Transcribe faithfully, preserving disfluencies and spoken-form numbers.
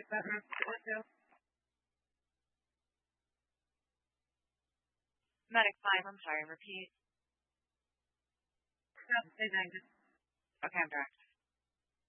like that room or two. Medic five, I'm sorry, repeat. Stop, stay negative. Okay, I'm direct.